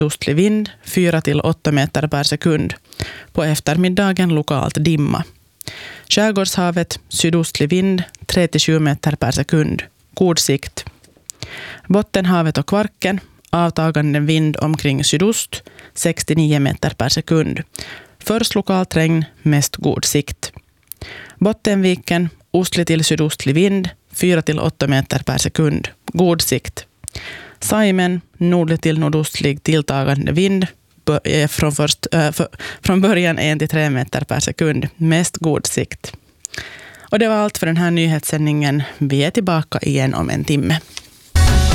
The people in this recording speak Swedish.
Sydostlig vind 4-8 meter per sekund. På eftermiddagen lokalt dimma. Skärgårdshavet sydostlig vind 3-7 meter per sekund. God sikt. Bottenhavet och Kvarken avtagande vind omkring sydost 6-9 meter per sekund. Först lokalt regn, mest god sikt. Bottenviken ostlig till sydostlig vind 4-8 meter per sekund. God sikt. Saimen nordlig till nordostlig tilltagande vind från början 1-3 meter per sekund. Mest god sikt. Och det var allt för den här nyhetssändningen. Vi är tillbaka igen om en timme.